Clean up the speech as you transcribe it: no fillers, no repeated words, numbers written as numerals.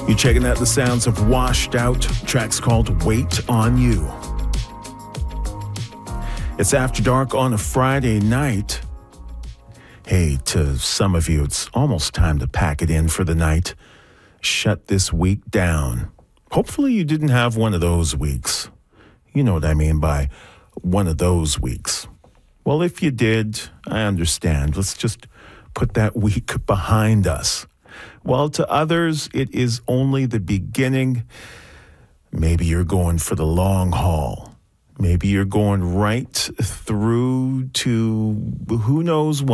You're checking out the sounds of Washed Out. Track's called Wait on You. It's After Dark on a Friday night. Hey, to some of you, it's almost time to pack it in for the night. Shut this week down. Hopefully you didn't have one of those weeks. You know what I mean by one of those weeks. Well, if you did, I understand. Let's just put that week behind us. Well, to others, it is only the beginning. Maybe you're going for the long haul. Maybe you're going right through to who knows what.